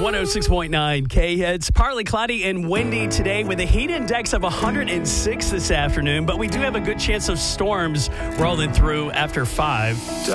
106.9 K. It's partly cloudy and windy today with a heat index of 106 this afternoon, but we do have a good chance of storms rolling through after 5.